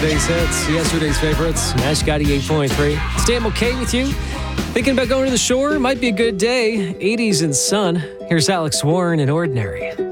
today's hits, yesterday's favorites. Nash Gotti 8.3. Stan okay with you? Thinking about going to the shore? Might be a good day. 80s and sun. Here's Alex Warren in Ordinary.